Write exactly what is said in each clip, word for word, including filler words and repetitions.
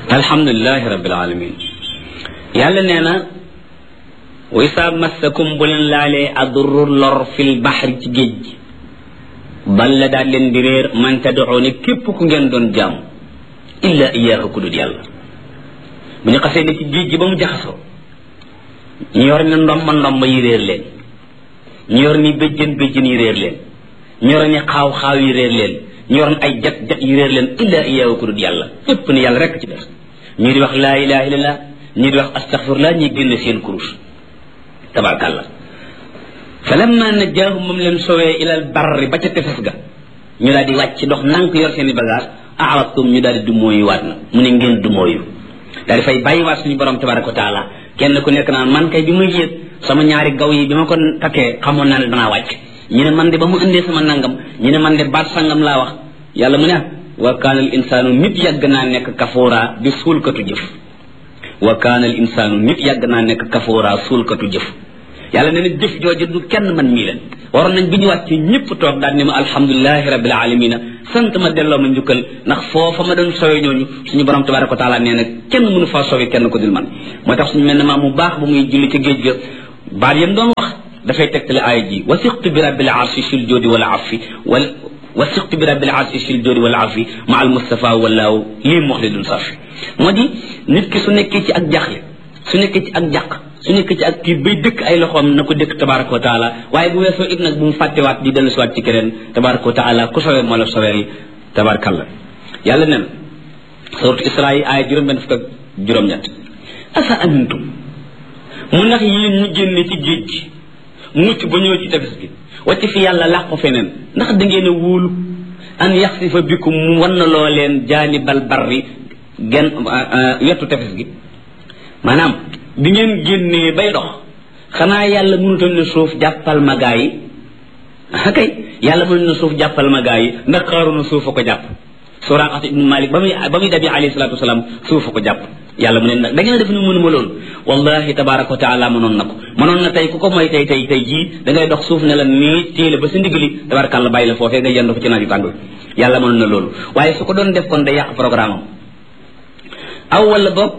alhamdulilahi rabbil alamin yàlla nee na wa isa massakum bu leen laalee adurru lor fil baxri ci géej gi balla daal leen di réer man tad'uuni képp ku ngeen doon jaam illa iyaahu ku dul yàlla bu ñu xasee ne ci géej gi ba mu jaxasoo ñu yor ni ndomba ndomba yi réer leen ñu yor ni béjjën béjjën yi réer leen ñu yor ni xaaw xaaw yi réer leen ñu yor ay jat jat yi réer leen illa iyaahu ku dul yàlla képp ni yàlla rekk ci def ñii di wax laa ilaha illallah ñii di wax astaghfirullah ñi génn seen kurus tabarkàlla falamma najjaahum moom leen sowee ilal barri ba ca tefes ga ñu daal di wàcc dox nank yor seen i bagage a'radtum ñu daal di dumóoyu waat na mu ne ngeen dumóoyu daal di fay bàyyi waat suñu borom tabaraka wa taala kenn ku nekk naan man kay bi ma yéeg sama ñaari gaw yi bi ma ko takkee xamoon naa ne danaa wàcc ñu ne man de ba mu indee sama nangam ñu ne man de baat sangam laa wax yàlla mu ne wa kaana al insaanu nit yàgg naa nekk kafoora di suulkatu jëf wa kaana al insaanu nit yàgg naa nekk kafoora suulkatu jëf yàlla nee na jëf jooju du kenn man mii leen waroon nañ bi ñu wàcc ñëpp toog daal ne ma alhamdulilahi rabbil alamina sant ma delloo ma njukkal ndax foofa ma doon sowe ñooñu suñu borom tabaraka wa taala nee na kenn mënu faa sowe kenn ko dul man moo tax suñu mel ne maa mu baax bu muy julli ci géej ga baat yam doon wax dafay tegtale aaya ji wasiqtu bi rabbil arshi sil joodi wala afi wal wasiqtu bi rabbil arshi sil joodi wala afi ma al mustafa walaaw lii muxlidun safi moo di nit ki su nekkee ci ak jaxle su nekkee ci ak jàq su nekkee ci ak tiit bay dëkk ay loxoom na ko dëkk tabaraka wa taala waaye bu weesoo it nag bu mu fàttewaat di dellu siwaat ci keneen tabaraka wa taala ku sowee moo la sowee tabarakallah yàlla nen suratu isra yi aaya juróom benn fukk ak juróom-ñett asa amintum mu ndax yéen ñu génne ci géej gi mucc ba ñëw ci tefes gi wàcc fi yàlla làqu feneen ndax da ngeen a wóolu an yaxsifa bikum mu wan na loo leen jaanibal barri gen wetu tefes gi maanaam bi ngeen génnee bay dox xanaa yàlla mënutoon ne suuf jàppal ma gaa yi kay yàlla mënutoon ne suuf jàppal ma gaa yi ndax Qaaruuna suuf a ko jàpp Suraaqa ibnu Maalik ba muy ba muy dabi alayhi salaatu wasalaam suuf a ko jàpp yàlla mu ne nag da ngeen def ni mënuma loolu wallahi tabaraka wa taala mënoon na ko mënoon na tey ku ko mooy tey tey tey jii da ngay dox suuf ne la nii téele ba sa ndigali tabarakàlla bàyyi la foofee nga yendu fa ci naaju tàng yàlla mënoon na loolu waaye su ko doon def kon day yàq programme am aw wala boog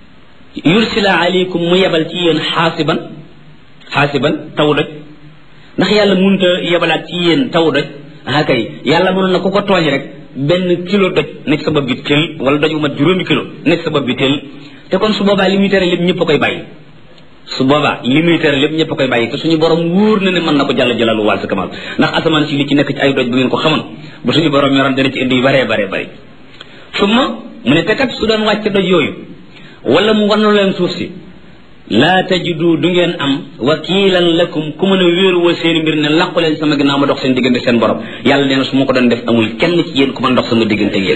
yursila aleykum mu yebal ci yéen xaasiban xaasiban taw doj ndax yàlla mënut a yebalaat ci yéen taw doj ah kay yàlla mënoon na ku ko tooñ rek benn kilo doj nekk sa bopp bi teel wala doj bu mat juróomi kilo nekk sa bopp bi teel te kon su boobaa li muy tere lépp ñëpp a koy bàyyi su boobaa li muy tere lépp ñëpp a koy bàyyi te suñu borom wóor na ne mën na ko jàll jalalu wàll sa kamal ndax asamaan si li ci nekk ci ay doj bu ngeen ko xamoon bu suñu borom yoroon dana ci indi yu baree baree bëri su ma mu ne te kat su doon wàcc doj yooyu wala mu wannu leen suuf si laa tajidu du ngeen am wakiilan lakum ku mën a wéeruwoo seen mbir ne làqu leen sama ginnaaw ma dox seen diggante seen borom yàlla nee na su ma ko doon def amul kenn ci yéen ku mën dox sama diggante yéen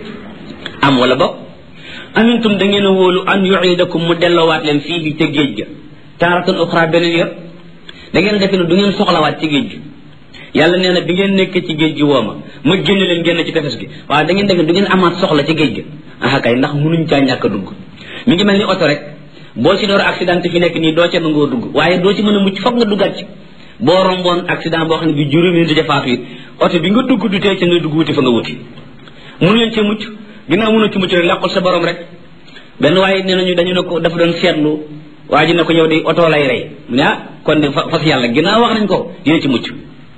am wala boog amintum da ngeen a wóolu an yuidakum mu delloowaat leen fii bi ca géej ga taaratan uxra beneen yor da ngeen defe ne du ngeen soxlawaat ci géej gi yàlla nee na bi ngeen nekk ci géej gi woo ma ma génne leen génn ci tefes gi waaye da ngeen defe ne du ngeen amaat soxla ci géej gi ah kay ndax mënuñ caa ñàkk a dugg mi ngi mel ni oto rek boo ci door accident fi nekk nii doo ca nangoo dugg waaye doo ci mën a mucc foog nga duggaat ci boo romboon accident boo xam ne bi juróomi nit di faatu it oto bi nga dugg du tee ca nga dugg wuti fa nga wuti mënu leen cee mucc ginnaaw mënoo ci mucc rek làqul sa borom rek benn waaye nee nañu dañu ne ko dafa doon seetlu waa ji ne ko yow de oto lay rey mu ne ah kon de fas yàlla ginnaaw wax nañ ko dina ci mucc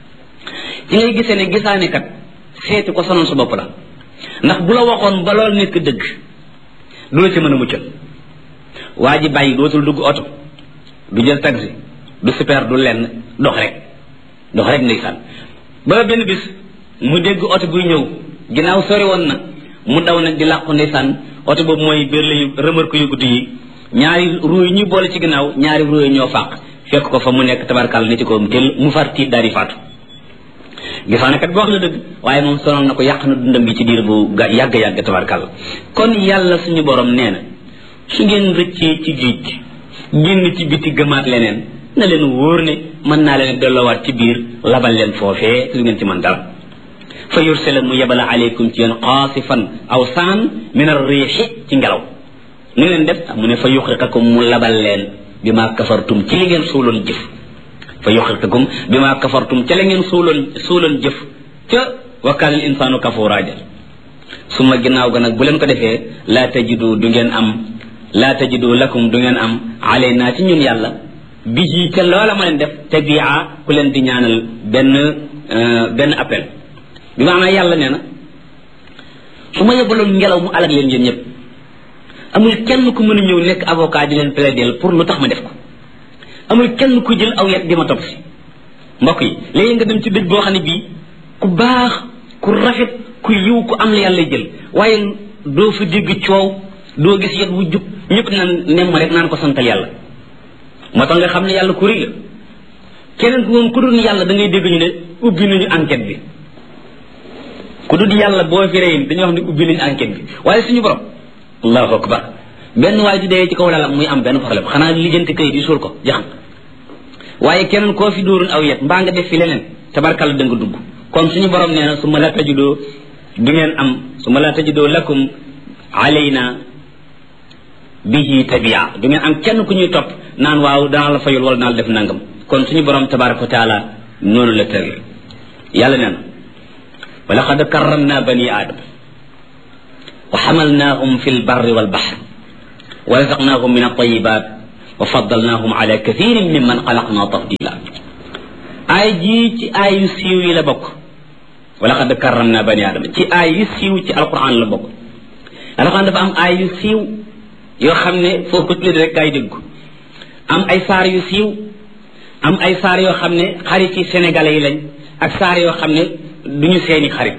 ci ngay gisee ne gisaane kat seeti ko sonal sa bopp la ndax bu la waxoon ba lool nekk dëgg du la ci mën a muccal waa ji bàyyi dootul dugg oto du jël taxi du super du lenn dox rek dox rek ndeysaan ba benn bis mu dégg oto buy ñëw ginnaaw sori woon na mu daw nag di làqu ndeysaan oto boobu mooy bér yu remorque yu guddi yi ñaari ruu yi ñu boole ci ginnaaw ñaari ruu yi ñoo fàq fekk ko fa mu nekk tabarkal ni ci kawam tel mu far tiit daal di faatu gisaane kat boo wax na dëgg waaye moom sonal na ko yàq na dundam gi ci diir bu yàgg-yàgg tabarkal kon yàlla suñu borom nee na su ngeen rëccee ci géej gi génn ci biti gëmaat leneen na leen wóor ne mën naa leen delloowaat ci biir labal leen foofee lu ngeen ci mën dara fa yursala mu yebala aleykum ci yéen xaasifan aw saan min ar riixi ci ngelaw nu leen def mu ne fa yuxriqakum mu labal leen bi maa kafartum ci li ngeen suuloon jëf fa yuxriqakum bi maa kafartum ca la ngeen suuloon suuloon jëf ca wa kaana al insaanu kafuuraa suma ginnaaw ga nag bu leen ko defee laa tajidu du ngeen am laa tajidu lakum du ngeen am alayna ci ñun yàlla bi ci ca loola ma leen def tabia ku leen di ñaanal benn benn appel bi maanaam yàlla nee na su ma yebaloon ngelaw mu alag leen yéen ñëpp amul kenn ku mën a ñëw nekk avocat di leen plaider pour lu tax ma def ko amul kenn ku jël aw yet di ma topp si mbokk yi léegi nga dem ci dëj boo xam ne bii ku baax ku rafet ku yiw ku am la yàlla jël waaye doo fa dégg coow doo gis yet wu jub ñëpp naan nemm rek naan ko santal yàlla moo tax nga xam ne yàlla ku rëy la keneen ku moom ku dul yàlla da ngay dégg ñu ne ubbi nañu enquête bi ku dul yàlla boo fi rëyin dañuy wax ne ubbi nañu enquête bi waaye suñu borom allahu akbar benn waay di dee ci kaw lalam muy am benn problème xanaa lijjanti kayit yi suul ko jaxam waaye keneen koo fi dóorul aw yet mbaa nga def fi leneen tabarkalla da nga dugg kon suñu borom nee na su ma la tajudoo du ngeen am su ma la tajudoo lakum alayna bihi tabia du ngeen am kenn ku ñuy topp naan waaw danaa la fayul wala danaa la def nangam kon suñu borom tabaraka wa taala noonu la tëral yàlla nee na wa laqad karramna bani aadam wa xamalnaahum fi lbarri walbaxr wa razaqnaahum min altayibat wa faddalnaahum ala kathirin mimman xalaqna tafdila aay jii ci aay yu siiw yi la bokk wa laqad karramna bani aadama ci aay yu siiw ci alquran la bokk alquran dafa am aay yu siiw yoo xam ne foo ko tudd rek gaa yi dégg am ay saar yu siiw am ay saar yoo xam ne xarit yi sénégalais yi lañ ak saar yoo xam ne duñu seeni xarit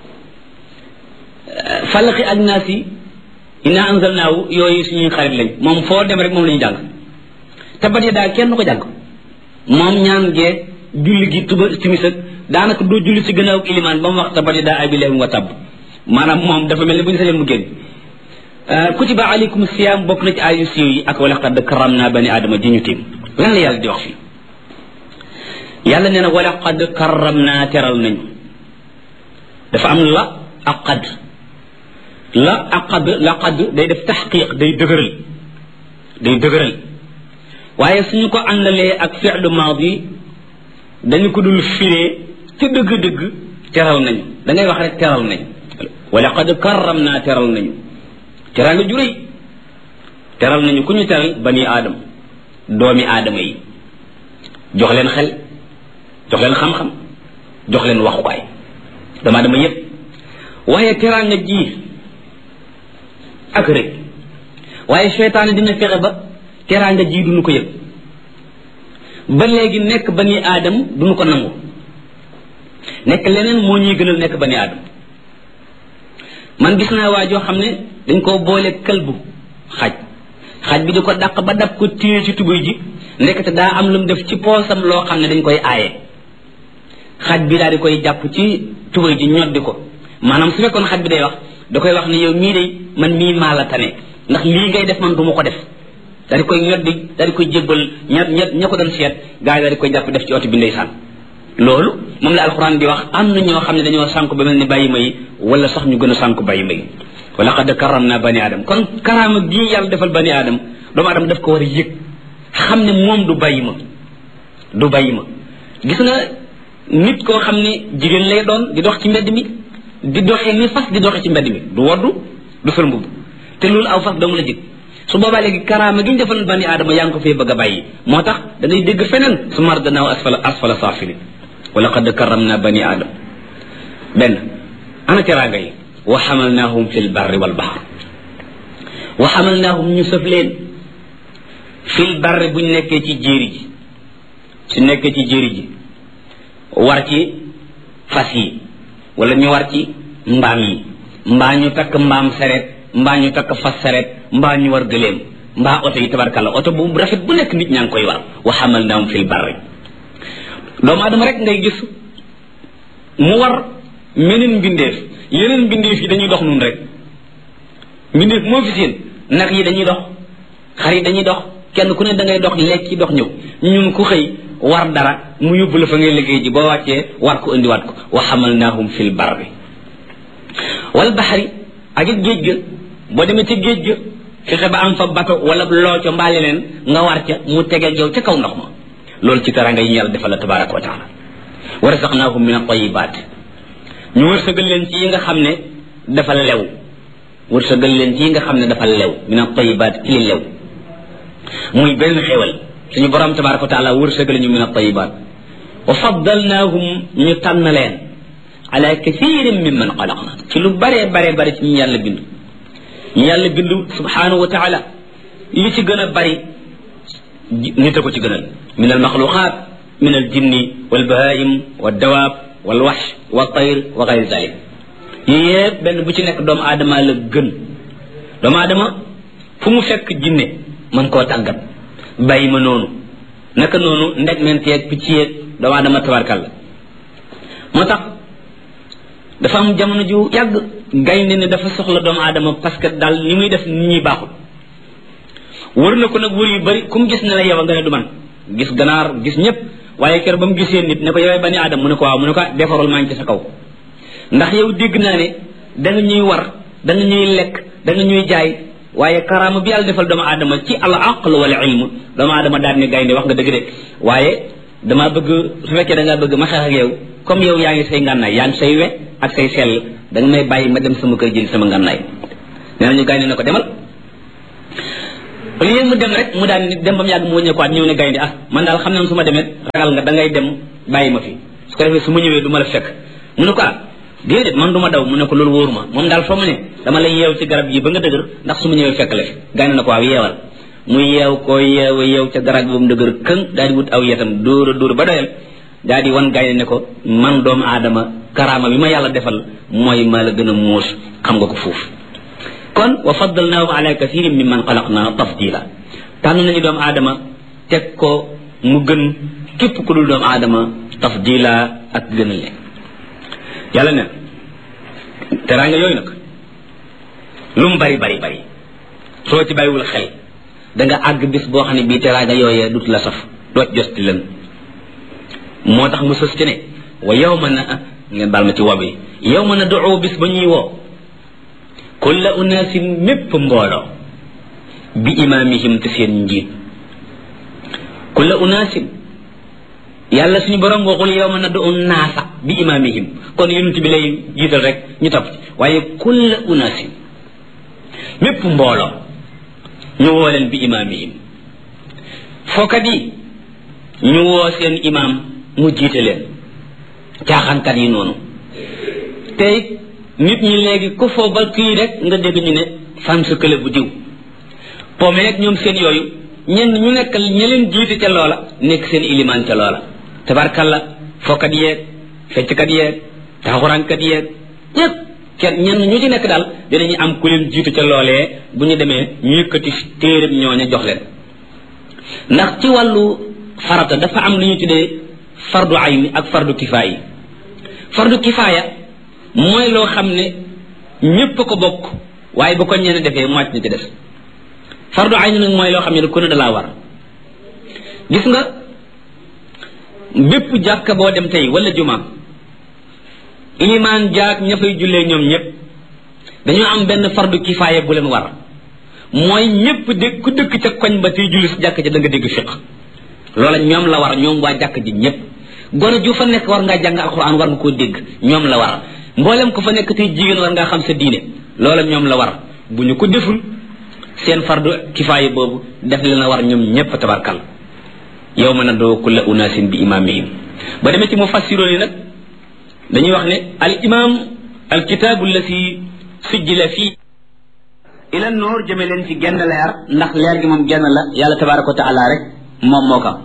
falaqi ak naas yi inna anzalnaahu yooyu suñuy xarit lañ moom foo dem rek moom la ñu jàng tabat ya daal kenn du ko jàng moom ñaan gee julli gi tuba timis ak daanaka doo julli ci gannaaw ilimaan ba mu wax tabat ya daa abi lahum wa tabb maanaam moom dafa mel ne bu ñu sañoon mu génn kutiba alaykum siyam bokk na ci ayu siiw yi ak wa laqad karramna bani aadama ji ñu tiim lan la yàlla di wax fii yàlla nee na wa laqad karramna teral nañu dafa am la ak qad la ak qad la qad day def taxqiq day dëgëral day dëgëral waaye suñu ko àndalee ak fi'lu maadi dañu ko dul firee ca dëgg-dëgg teral nañu da ngay wax rek teral nañu wa laqad karramna teral nañu teraanga ju rëy teral nañu ku ñu teral bani aadam doomi aadama yi jox leen xel jox leen xam-xam jox leen waxukaay doomu aadama yépp waaye teraanga ji ak rëy waaye seytaane dina fexe ba teraanga ji duñu ko yëg ba léegi nekk bani aadam duñu ko nangu nekk leneen moo ñuy gënal nekk bani aadam man gis naa waa joo xam ne dañ koo boole këlbu xaj xaj bi di ko dàq ba dab ko téye ci tubéy ji ndekete daa am lu mu def ci poosam loo xam ne dañ koy aaye xaj bi daal di koy jàpp ci tubéy ji ñoddi ko maanaam su fekkoon xaj bi day wax da koy wax ne yow mii day man mii maa la tane ndax lii ngay def man du ma ko def daal di koy ñoddi daal di koy jébbal ña ña ña ko doon seet gars yi daal di koy jàpp def ci oto bi ndeysaan loolu moom la alxuraan di wax am na ñoo xam ne dañoo sànku ba mel ni bàyyi ma yi wala sax ñu gën a sànku bàyyi ma yi wa laqad karramna bani aadam kon karaama gii yàlla defal bani aadam doomu aadama daf ko war a yëg xam ne moom du bàyyi ma du bàyyi ma gis nga nit koo xam ne jigéen lay doon di dox ci mbedd mi di doxee ni fas di doxee ci mbedd mi du woddu du sol mbubb te loolu aw fas dong la jig su boobaa léegi karaama gi ñu defal bani aadama yaa ngi ko fee bëgg a bàyyi moo tax da ngay dégg feneen su mardanaaw asfala asfala saafili wa laqad karramna bani aadam benn ana teraanga yi wa xamalnaahum fi lbarri walbaxr wa xamalnaahum ñu sëf leen fi lbarri buñ nekkee ci jéeri ji su nekkee ci jéeri ji war ci fas yi wala ñu war ci mbaam yi mbaa ñu takk mbaam sareet mbaa ñu takk fas sareet mbaa ñu war gëléem mbaa oto yi tabarkalla oto bu rafet bu nekk nit ñaa ngi koy war wa xamalnaahum fi lbarri doomu adama rek ngay gis mu war meneen mbindeef yeneen mbindeef yi dañuy dox nun rek mbindeef moo fi seen nag yi dañuy dox xar yi dañuy dox kenn ku ne da ngay dox lekk ci dox ñëw ñun ku xëy war dara mu yóbbu la fa ngay liggéey ji boo wàccee war ko indiwaat ko wa xamalnaahum fil barri wal baxri ak it géej ga boo demee ca géej ga fexe ba am fa bato wala loo ca mbaale leen nga war ca mu tegeel yow ca kaw ndox ma loolu ci taranga yi ñu yàlla defal la tabaraka wa taala wa razaqnaahum min at-tayyibaat ñu wërsëgal leen ci yi nga xam ne dafa lew wërsëgal leen ci nga xam ne dafa lew min at-tayyibaat ci li lew muy benn xéewal suñu borom tabaraka wa taala wërsëgal ñu min at-tayyibaat wa faddalnaahum ñu tànn leen ala kathirin mimman xalaqna ci lu bare bare bare ci ñu yàlla bind ñu yàlla bind subhanahu wa taala li ci gën a bari nit a ko ci gënal min al maxluqaat min al jinni wal bahaim wal dawaab wal waxsh wal tayr wa gayri zalik yii yëpp benn bu ci nekk doomu aadama la gën doomu aadama fu mu fekk jinne mën koo tàggat bàyyi ma noonu naka noonu ndeg menteeg picc yeeg doomu aadama tabarkal la moo tax dafa am jamono ju yàgg gaynde ne dafa soxla doomu aadama parce que daal li muy def nit ñi baaxul wër na ko nag wër yu bari ku mu gis ne la yow nga ne du man gis ganaar gis ñëpp waaye kër ba mu gisee nit ne ko yowee bani aadama mu ne ko waaw mu ne ko defarul maa ngi ci sa kaw ndax yow dégg naa ne da nga ñuy war da nga ñuy lekk da nga ñuy jaay waaye karaama bi yàlla defal doomu aadama ci al aql wal ilm doomu aadama daal ne gaynde wax nga dëgg de waaye damaa bëgg su fekkee da ngaa bëgg ma xeex ak yow comme yow yaa ngi say ngànnaay yaa ngi say we ak say sell da nga may bàyyi ma dem sama kër jëli sama ngànnaay nee nañu gaynde ne ko demal li mu dem rek mu daan dem ba mu yàgg mu wëññeekuwaat ñëw ne gaynde ah man daal xam ne su ma demee ragal nga da ngay dem bàyyi ma fi su ko defee su ma ñëwee du ma la fekk mu ne ko ah déedéet man du ma daw mu ne ko loolu wóoru ma moom daal foo mu ne dama lay yeew ci garab yi ba nga dëgër ndax su ma ñëwee fekk la fi gaynde na ko waaw yeewal mu yeew ko yeew yeew ca garab bi ba mu dëgër këng daal di wut aw yetam dóor a dóor ba doyal daal di wan gaynde ne ko man doomu aadama karaama bi ma yàlla defal mooy maa la gën a muus xam nga ko foofu kon wa faddalnaahu ala kathirin mimman xalaqna tafdila tànn nañu doomu aadama teg ko mu gën képp ku dul doomu aadama tafdila ak gënal leen yàlla ne teraanga yooyu nag lu mu bari bari bari soo ci bàyyiwul xel da nga àgg bis boo xam ne bii teraanga yooyee dut la saf doot josti leen moo tax mu sës ci ne wa yawma na ngeen baal ma ci wobi yawma na duu bis ba ñuy woo kulla unaasin mépp mbooloo bi imaamihim te seen njiit kulla unaasin yàlla suñu borom waxul yawma na duu naasa bi imaamihim kon yonent bi lay jiital rek ñu topp waaye kulla unaasin mépp mbooloo ñu woo leen bi imaamihim fookat yi ñu woo seen imaam mu jiite leen caaxaankat yi noonu tey nit ñi léegi ku foo ba kii rek nga dégg ñu ne fan sa kële bu diw pomme rek ñoom seen yooyu ñenn ñu nekk ña leen jiite ca loola nekk seen ilimaan ca loola tabarkalla fookat yeeg fecckat yeeg taxuraankat yeeg ñëpp kenn ñenn ñu ci nekk daal dinañu am ku leen jiitu ca loolee bu ñu demee ñu yëkkati téeréb ñooña jox leen ndax ci wàllu farata dafa am lu ñu tuddee fardu ayni ak fardu kifaaya fardu kifaaya mooy loo xam ne ñépp a ko bokk waaye bu ko ñenn defee mocc na ci des fardu ayni nag mooy loo xam ne ku ne dalaa war gis nga bépp jàkka boo dem tey wala jumaa ilimaan jaak ña fay jullee ñoom ñépp dañoo am benn fardu kifaaya bu leen war mooy ñépp dégg ku dëkk ca koñ ba tey julli si jàkk ja da nga dégg fiq loola ñoom la war ñoom waa jàkk ji ñépp gone ju fa nekk war ngaa jàng alxuraan war nga koo dégg ñoom la war mboolem ko fa nekk tey jigéen war ngaa xam sa diine loola ñoom la war bu ñu ko deful seen fardu kifaaya boobu def leen a war ñoom ñépp tabarkal yow ma nadoo kulla unaasin bi imaamihim ba demee ci mufassiroon yi nag dañuy wax ne al imam al kitaabu allati sujjila fii ila noor jëme leen ci genn leer ndax leer gi moom genn la yàlla tabaraka wa taala rek moom moo ko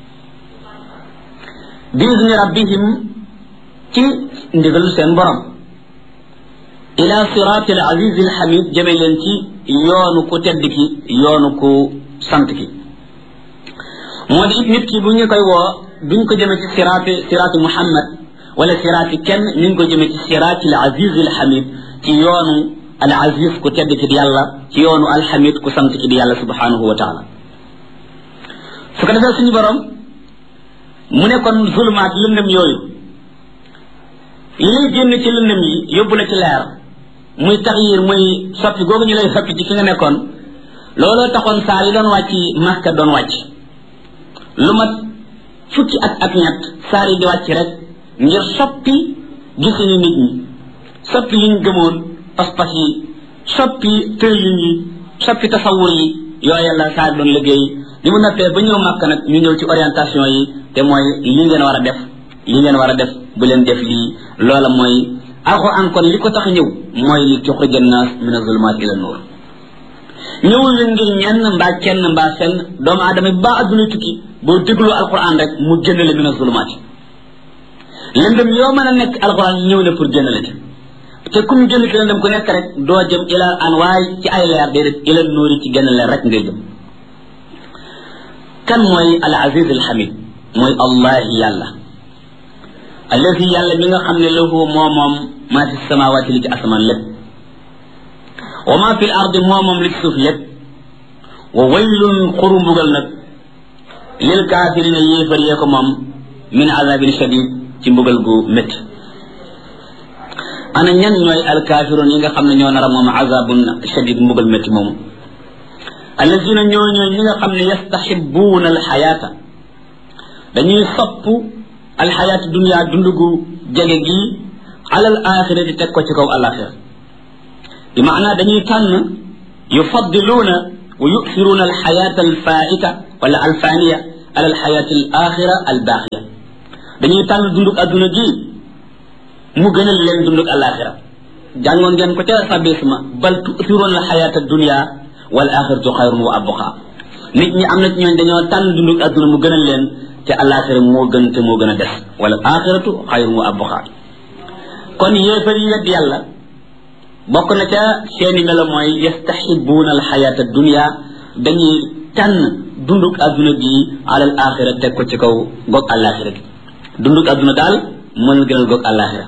bi izni rabbihim ci ndigalu seen borom ila siraati al aziz al hamid jëme leen ci yoonu ku tedd ki yoonu ku sant ki moo di it nit ki bu ñu koy woo duñ ko jëme ci siraati siraati muhammad wala siraati kenn ñu ngi ko jëme ci siraati al aziz al hamid ci yoonu al aziz ku tedd ki di yàlla ci yoonu al hamid ku sant ki di yàlla subhanahu wa taala su ko defee suñu borom mu ne kon zulumaat lëndëm yooyu li lay génn ci lëndëm yi yóbbu la ci leer muy taxyir muy soppi googu ñu lay soppi ci fi nga nekkoon looloo taxoon saar yi doon wàcc Makka doon wàcc lu mat fukki at ak ñett saar yi di wàcc rek ngir soppi gisini nit ñi soppi liñ gëmoon pas-pas yi soppi tërlin yi soppi tasawur yi yooyu la saa doon liggéey li mu nappee ba ñëw màkk nag ñu ñëw ci orientation yi te mooy li ngeen war a def li ngeen war a def bu leen def lii loola mooy alquran kon li ko tax ñëw mooy li tuxrija naas min azulumaat ila nuur ñëwul leen ngir ñenn mbaa kenn mbaa fenn doomu aadama ba adduna tukki boo déglu alquran rek mu génn la min azulumaat lëndëm yoo mën a nekk alquran ñëw na pour génn la ci te kum génn ci lëndëm ku nekk rek doo jëm ila anwaay ci ay leer déedéet ila nuuri ci génn leer rek ngay jëm kan mooy al aziz al hamid mooy allah yàlla allazi yàlla mi nga xam ne lahu moo moom maa fi samawaati li ci asamaan lépp wa maa fi l ardi moo moom li ci suuf lépp wa waylun xuru mbugal nag lil kaafirina yéefar yee ko moom min azabin shadid ci mbugal gu métti ana ñan ñooy alkaafiroon yi nga xam ne ñoo nar a moom azabun shadid mbugal métti moomu allazina ñoo ñooy ñi nga xam ne yastaxibuuna alxayaata dañuy sopp alxayaatu dunia dund gu jege gi alal axira di teg ko ci kaw alaxira bi maanaa dañuy tànn yufaddiluuna wa yusiruuna alxayaata alfaita wala alfaniya ala alxayaati alaxira albaaxiya dañuy tànn dundug adduna gi mu gënal leen dundug alaxira jàngoon ngeen ko ca sabisma bal tusiruuna alxayaata dunia wal axiratu xayrun wa abqa nit ñi am na ci ñooñ dañoo tànn dundug adduna mu gënal leen te alaxira moo gën te moo gën a des wala axiratu xayrun wa abqa kon yéefar yi wedd yàlla bokk na ca seeni melo mooy yastaxibuuna alxayaata dunia dañuy tànn dundug adduna gi alal axira teg ko ci kaw goog alaxira gi dundug adduna daal mën na gënal goog alaxira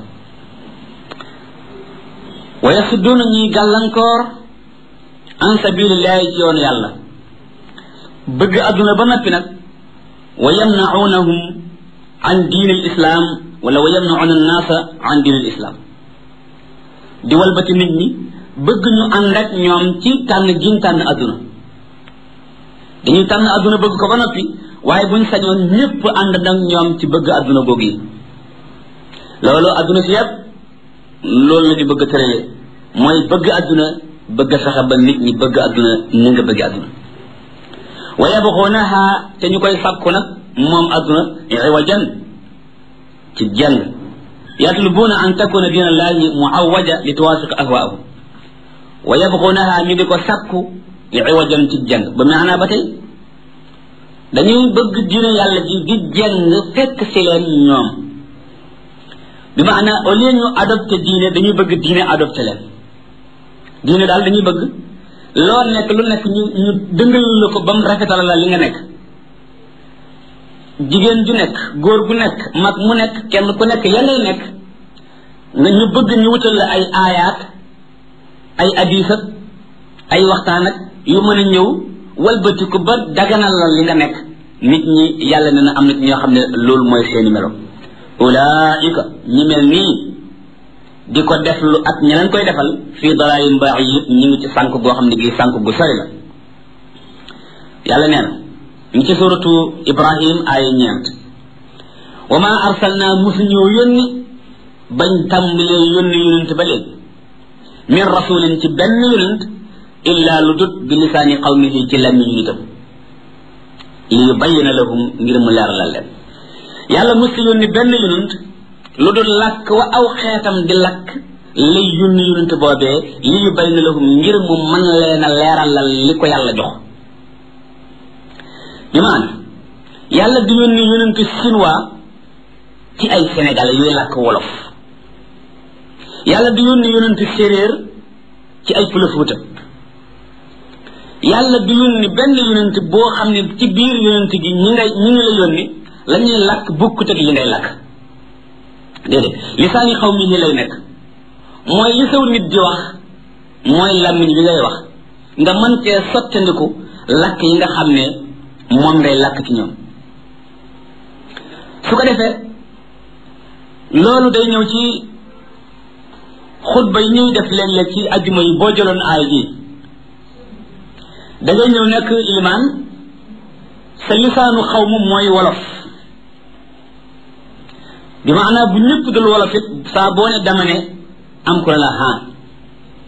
wa yasudduuna ñuy gàllankoor an sabilillahi ci yoon yàlla bëgg adduna ba noppi nag wa yamnaunahum an diin al islam wala wa yamnauna annaasa an diin al islam di walbati nit ñi bëgg ñu ànd ak ñoom ci tànn giñ tànn adduna dañuy tànn adduna bëgg ko ba noppi waaye buñ sañoon ñëpp ànd nag ñoom ci bëgg adduna googu yi loolu adduna si yëpp loolu la ñu bëgg tërale mooy bëgg adduna bëgg fexe ba nit ñi bëgg adduna ni nga bëgg adduna wa yabxuunaha te ñu koy sàkku nag moom adduna iwajan ci jàng yatlubuuna an takuna diina llahi muawaja li tuwafiq ahwaahum wa yabxuunaha ñu di ko sàkku iwajan ci jàng ba maanaa ba tey dañuy bëgg diina yàlla ji di jàng fekk si leen ñoom bi maanaa au lieu ñu adopté diine dañuy bëgg diine adopté leen diine daal dañuy bëgg loo nekk lu nekk ñu ñu dëngal la ko ba mu rafetal la li nga nekk jigéen ju nekk góor gu nekk mag mu nekk kenn ku nekk ya ngay nekk nga ñu bëgg ñu wutal la ay aayaat ay hadiis ak ay waxtaan ak yu mën a ñëw walbatiku ba daganal la li nga nekk nit ñi yàlla ne na am na ci ñoo xam ne loolu mooy seeni melo ulaika ñi mel nii di ko def lu ak ña leen koy defal fii dalaalin ba'iid ñu ngi ci sànk goo xam ne gi sànk gu sori la yàlla nee na ñu ci suratu ibrahim aaya ñeent wa ma arsalna musuñoo yónni bañ tàmbalee yónni yonent ba léegi min rasulin ci benn yonent illa lu dut bi lisaani qawmihi ci lan ñu nitam li yubayyina lahum ngir mu leeralal leen yàlla musu yónni benn yonent lu dul làkk wa aw xeetam di lakk lay yónni yonent boobee li yubayyina lahum ngir mu mën leen a leeralal li ko yàlla jox bi maana yàlla di yónni yonent chinois ci ay sénégalais yuy làkk wolof yàlla di yónni yonent séeréer ci ay Pël Fuuta yàlla di yónni benn yonent boo xam ne ci biir yonent gi ñi ngay ñi ngi la yónni la ñuy làkk bokkut ak li ngay làkk déedéet lisaani xaw mi ni lay nekk mooy li saw nit di wax mooy làmmiñ bi ngay wax nga mën cee sottandiku làkk yi nga xam ne moom ngay làkk ci ñoom su ko defee loolu day ñëw ci xutba yi ñuy def léeg-léeg ci ajjuma yi boo jëloon aay ji da ngay ñëw nekk ilimaan sa lisaanu xaw ma mooy wolof bi maanaa bu ñëpp dul wolof it saa boo ne dama ne am ku la haan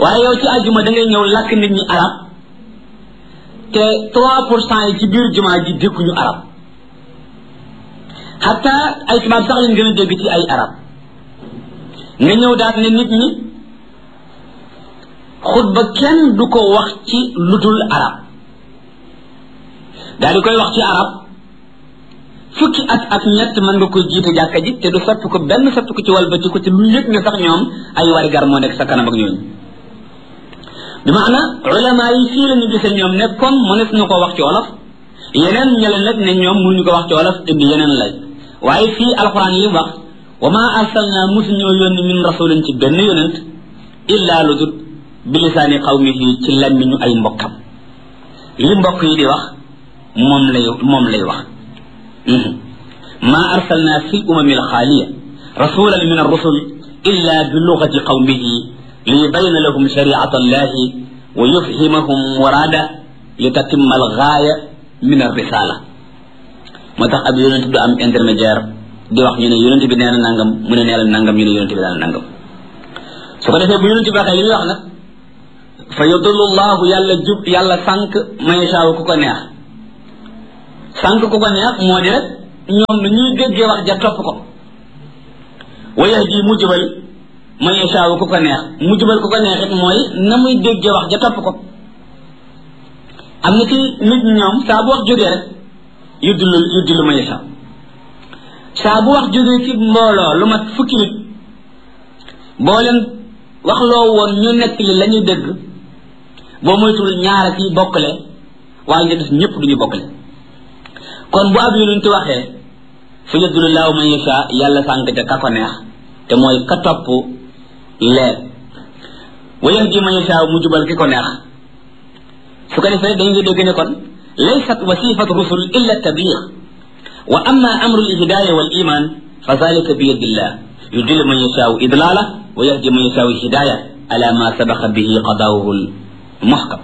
waaye yow ci àjjuma da ngay ñëw làkk nit ñi arab te trois pour cent yi ci biir jumaa ji dégguñu arab hatta ay tubaab sax lañ gën a dégg ci ay arab nga ñëw daal ne nit ñi xutba kenn du ko wax ci ludul arab daal di koy wax ci arab fukki at ak ñett mën nga koy jiite jàkka ji te du sotti ko benn sotti ko ci walbati ko te lu yëg ne sax ñoom ay wari gar moo nekk sa kanam ak ñooñu bi maana ulama yi fii la ñu gisee ñoom ne comme mënees na ko wax ci wolof yeneen ñële nag ne ñoom mënuñu ko wax ci wolof indi yeneen lay waaye fii alquran li wax wa ma arsalna musuñoo yónni min rasulin ci benn yonent illa lu dut bi lisaani qawmihi ci lammiñu ay mbokkam li mbokk yi di wax moom lay moom lay wax ma arsalna fi umami alxaaliya rasulan min arrusul illa bi lugati qawmihi liyubayna lahum shariata allahi wa yufhimahum murada litatimma algaaya min arrisala moo tax ab yonent du am intermédiaire di wax ñu ne yonent bi nee na nangam mu ne nee na nangam ñu ne yonent bi nee na nangam su ko defee bu yonent bi waxee li muy wax nag fa yudullu llahu yàlla jub yàlla sànq man yashaaw ku ko neex sànq ku ko neex moo di rek ñoom nu ñuy déggee wax ja topp ko wa yahdi mu jubal man yashaaw ku ko neex mu jubal ku ko neex it mooy na muy déggee wax ja topp ko am na ci nit ñoom saa bu wax jógee rek yuddulu yuddulu man yashaaw saa bu wax jógee ci mbooloo lu mat fukki nit boo leen wax loo woon ñu nekk li la ñuy dégg boo moytul ñaara ci bokkale waaye ñu def ñëpp duñu bokkale kon bu ab yonent waxee fa yadulullahu man yasha yàlla sànk ca ka ko neex te mooy ka topp leer wa yahdi man yasha mu jubal ki ko neex su ko defee dañu ngi dégg ne kon laysat wasifatu rusul illa tabliq wa amma amru al-hidayah wal iman fa zalika bi yadillah yudillu man yasha idlala wa yahdi man yasha hidayah ala ma sabaqa bihi qada'uhu al-muhkam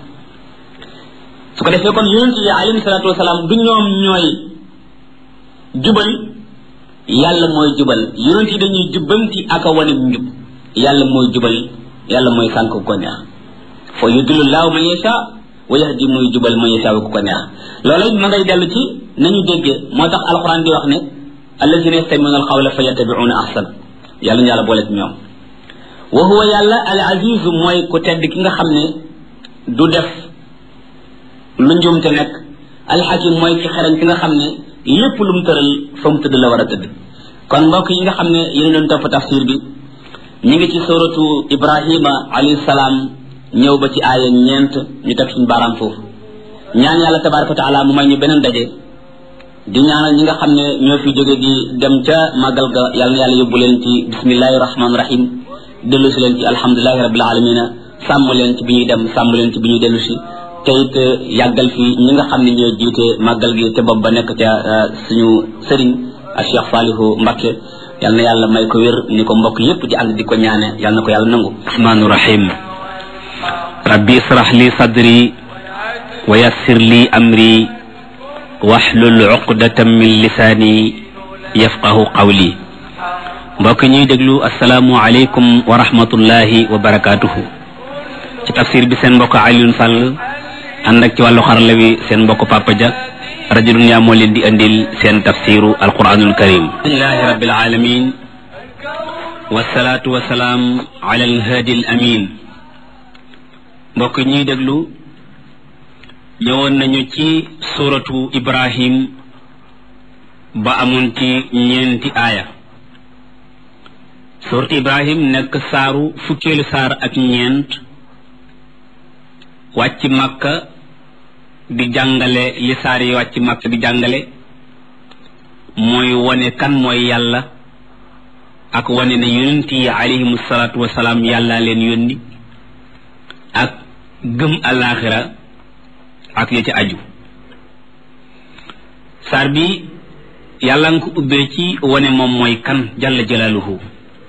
su ko defee kon yonent yi alayhi salatu wasalaam du ñoom ñooy jubal yàlla mooy jubal yonent yi dañuy jubbanti ak a wane njub yàlla mooy jubal yàlla mooy sànk ku ko neex fa yudillu llahu man yasha wa yahdi muy jubal man yasha ku ko neex loolu ma ngay dellu ci nañu déggee moo tax alquran di wax ne allazina yastami'una alqawla fa yattabi'una ahsana yàlla ñu yàlla boole ci ñoom wa huwa yàlla al aziz mooy ku tedd ki nga xam ne du def lu njuumte nekk alxakim mooy ci xereñ ki nga xam ne lépp lu mu tëral fa mu tëdd la war a tëdd kon mbokk yi nga xam ne yéen doon topp tafsir bi ñu ngi ci suratu ibrahima alayhi salaam ñëw ba ci aaya ñeent ñu teg suñu baaraam foofu ñaan yàlla tabaraka wa taala mu may ñu beneen daje di ñaanal ñi nga xam ne ñoo fi jóge di dem ca màggal ga yàlla na yàlla yóbbu leen ci bismillahi rahmaani rahim dellu si leen ci alhamdulilahi rabbil alamina sàmm leen ci bi ñuy dem sàmm leen ci bi ñuy dellu si te it yàggal fi ñi nga xam ne ñoo jiite màggal gi te bopp ba nekk ca suñu sëriñ a Cheikh Salihu Mbacké yal na yàlla may ko wér ni ko mbokk yépp di ànd di ko ñaane yal na ko yàlla nangu rahmaanu rahim rabbi israh li sadri wa yassir li amri wahlul uqdatan min lisaani yafqahu qawli mbokk ñuy déglu asalaamu aleykum wa rahmatullahi wa barakatuhu ci tafsir bi seen mbokk Alioune Sall ànd ak ci wàllu xarala wi seen mbokk Papa Dia rajo Dunya moo leen di andil seen tafsiru alquranul karim alhamdulillahi rabbil alamin wasalaatu wasalaam ala alhadi al amin mbokk ñuy déglu ñëwoon nañu ci suratu Ibrahim ba amoon ci ñeenti aaya suratu Ibrahim nekk saaru fukkeelu saar ak ñeent wàcc Makka di jàngale li saar yi wàcc Makka di jàngale mooy wane kan mooy yàlla ak wane ne yonent yi alayhimu salaatu wasalaam yàlla leen yónni ak gëm alaaxira ak ya ci aju saar bi yàlla nga ko ubbee ci wane moom mooy kan jalla jalaaluhu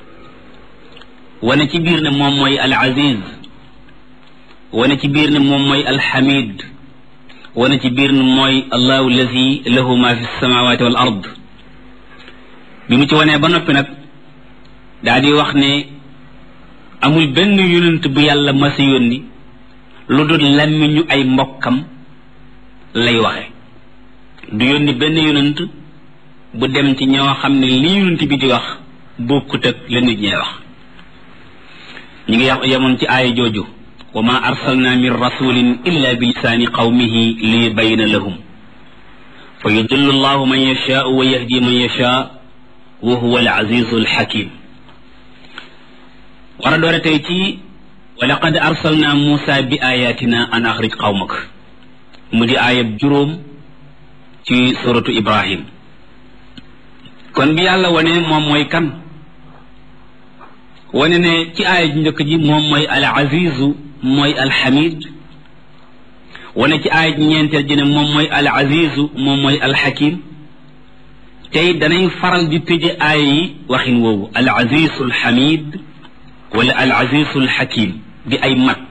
wane ci biir ne moom mooy al aziz wane ci biir ne moom mooy alhamid wane ci biir ne mooy allahu allazi lahu ma fi samawati wal ard bi mu ci wanee ba noppi nag daa di wax ne amul benn yonent bu yàlla masa yónni lu dul làmmiñu ay mbokkam lay waxe du yónni benn yonent bu dem ci ñoo xam ne li yonent bi di wax bokkut ak la nit ñee wax ñu ngi yemoon ci aaya jooju wa ma arsalna min rasulin illa bi lisaani qawmihi li yubayyina lahum fa yudillu allahu man yashaau wa yahdi man yashaa wa huwa al azizu al hakim war a doore tey ci wa laqad arsalna Muusa bi ayatina an axrij qawmak mu di aayab juróom ci suratu Ibrahim kon bi yàlla wane moom mooy kan wane ne ci aaya ji njëkk ji moom mooy al azizu mooy al hamid wane ci aaya ji ñeenteel ji ne moom mooy al azizu moom mooy al hakim tey danañ faral di tëje aaya yi waxin woowu al azizu al hamid wala al azizu al hakim di ay mat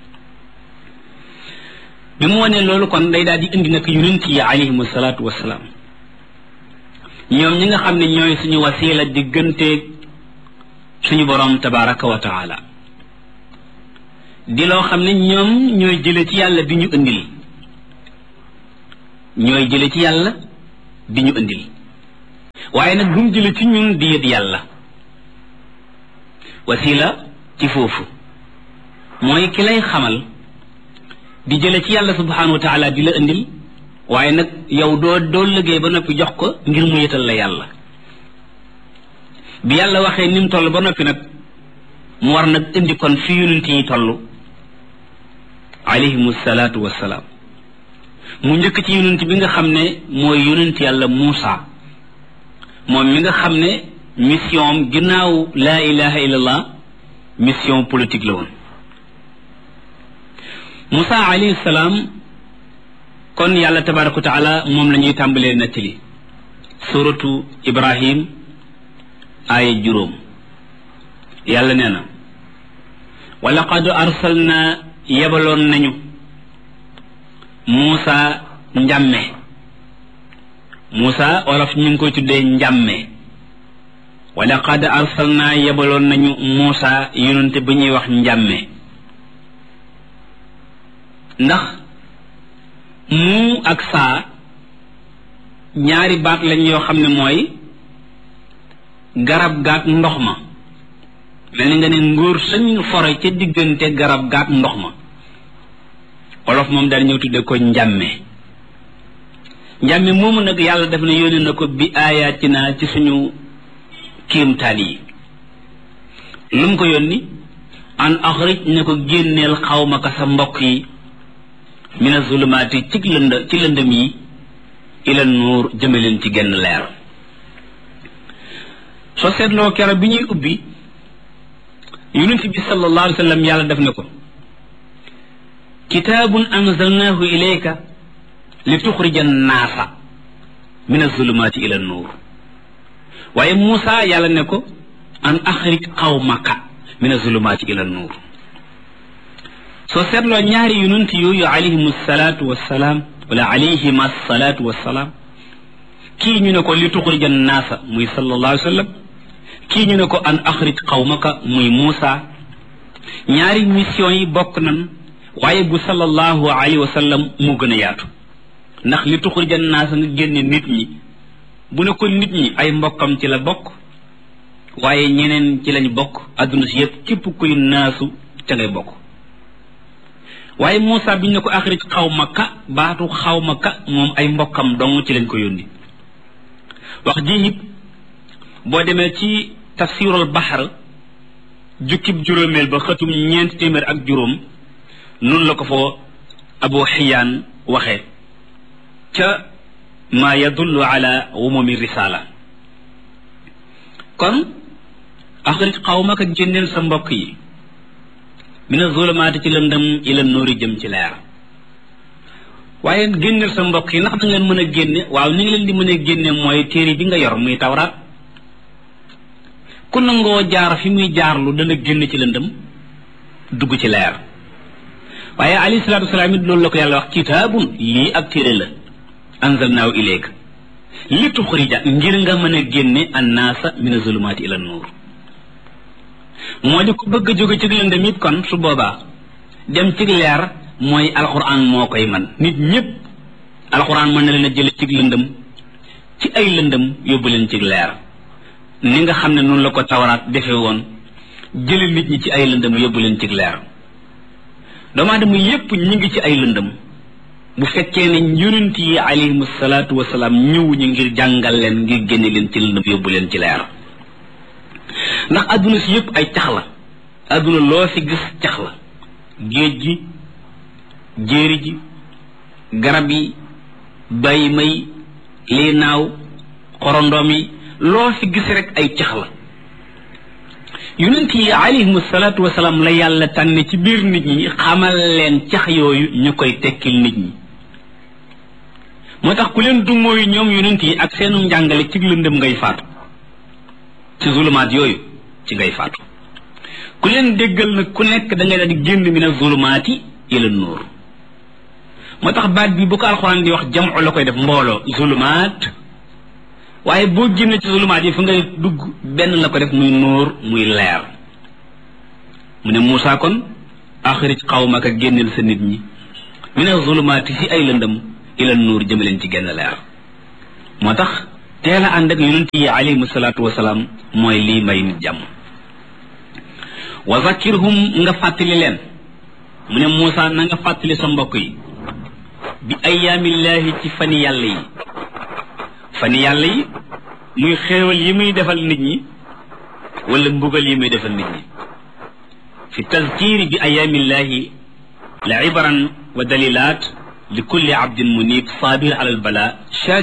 bi mu wane loolu kon day daal di indi nag yonent yi alayhimu salaatu wasalaam ñoom ñi nga xam ne ñooy suñu wasila digganteeg suñu borom tabaraka wa taala di loo xam ne ñoom ñooy jële ci yàlla di ñu indil ñooy jële ci yàlla di ñu indil waaye nag duñ jële ci ñun di yët yàlla wasila ci foofu mooy ki lay xamal di jële ci yàlla subhanahu wa taala di la indil waaye nag yow doo doo liggéey ba noppi jox ko ngir mu yëtal la yàlla bi yàlla waxee ni mu toll ba noppi nag mu war nag indi kon fi yonent yi toll alayhimu salaatu wassalaam mu njëkk ci yonent bi nga xam ne mooy yonent yàlla Muusa moom mi nga xam ne mission ginnaaw laa ilaha illallah mission politique la woon Muusa alayhi salaam kon yàlla tabaraka wa taala moom la ñuy tàmbalee nettali suratu Ibrahim aaya juróom yàlla nee na wa laqad arsalna yebaloon nañu Muusa njàmme Muusa wolof ñu ngi koy tuddee njàmme wa laqad arsalna yebaloon nañu Muusa yonente bu ñuy wax njàmme ndax mu ak saa ñaari baat lañ yoo xam ne mooy garab gaak ndox ma mel ni nga ne ngóor sañ fore ca diggante garab gaak ndox ma wolof moom daal ñëw tudde ko njàmme njàmme moomu nag yàlla def na yónni na ko bi ayatina ci suñu kéemtaan yi lu mu ko yónni an axrij ne ko génneel xawmaka sa mbokk yi mina zulumaati ci lënd ci lëndëm yi ila nuur jëmaleen ci genn leer soo seetloo kero bi ñuy ubbi yonent bi sallallahu alayhi wa sallam yàlla def na ko kitaabun anzalnaahu ilayka li tuxrija annaasa min azulumaati ila nuur waaye Muusa yàlla ne ko an axrij qawmaka min azulumaati ila nuur soo seetloo ñaari yonent yooyu alayhim salaatu wassalaam wala alayhim assalaatu wassalaam kii ñu ne ko li tuxrija annaasa muy sallallahu alayhi wa sallam kii ñu ne ko an axrij qawmaka muy Muusa ñaari mission yi bokk nan waaye bu sallallahu alayhi wa sallam mu gën a yaatu ndax li tuxrija annaasa nga génne nit ñi bu ne ko nit ñi ay mbokkam ci la bokk waaye ñeneen ci lañ bokk adduna si yëpp képp kuy naasu ca ngay bokk waaye Muusa biñ ne ko axrij qawmaka baatu xawmaka moom ay mbokkam dong ci lañ ko yónni wax ji it boo demee ci tafsirul baxar jukkib juróomeel ba xëtum ñeent téeméer ak juróom noonu la ko foo abu xiyaan waxee ca maa yadullu ala umumi risala kon axrij qawmaka génneel sa mbokk yi mina zulumaati ci lëndëm ila nuuri jëm ci leer waaye génneel sa mbokk yi ndax da ngeen mën a génne waaw ni ngi leen di mën a génne mooy téere bi nga yor muy tawraat ku nangoo jaar fi muy jaarlu dana génn ci lëndëm dugg ci leer waaye alayhi salaatu wasalaam it loolu la ko yàlla wax kitaabun lii ak téere la anzalnaahu ilayka li tuxrija ngir nga mën a génne annaasa mina zulumaati ila nuur moo di ko bëgg a jóge ci lëndëm it kon su boobaa dem ci leer mooy alquran moo koy man nit ñëpp alquran mën na leen a jële ci lëndëm ci ay lëndëm yóbbu leen ci leer ni nga xam ne noonu la ko tawraat defee woon jële nit ñi ci ay lëndëm yóbbu leen ci leer doomu aadama yépp ñi ngi ci ay lëndëm bu fekkee ne yonent yi alayhimu salaatu wasalaam ñëw ñu ngir jàngal leen ngir génne leen ci lëndëm yóbbu leen ci leer ndax adduna si yépp ay cax la adduna loo fi gis cax la géej gi jéeri ji garab yi bay may lii naaw xorondoom yi loo fi gis rek ay cax la yonent yi alayhimu salaatu wasalaam la yàlla tànne ci biir nit ñi xamal leen cax yooyu ñu koy tekkil nit ñi moo tax ku leen dumóoyu ñoom yonent yi ak seenu njàngale ci lëndëm ngay faatu ci zulumaat yooyu ci ngay faatu ku leen déggal nag ku nekk da ngay daal di génn min az-zulumaati ila nuur moo tax baat bi bu ko alxuraan di wax jam'u la koy def mbooloo zulumaat waaye boo génne ci zulumaat yi fu ngay dugg benn la ko def muy nuur muy leer mu ne Muusaa kon axrij qawmaka génneel sa nit ñi min az-zulumaati si ay lëndëm ila nuur jëmaleen ci genn leer moo tax teel a ànd ak yonent yi alayhimu salaatu wasalaam mooy lii may nit jàmm wa zakkirhum nga fàttali leen mu ne Muusaa na nga fàttali sa mbokk yi bi ayaamillaahi ci fani yàlla yi fani yàlla yi muy xéewal yi muy defal nit ñi wala mbugal yi muy defal nit ñi fi tazkiri bi ayaamillaahi la ibran wa dalilaat li kulli abdin munib sabir ala al bala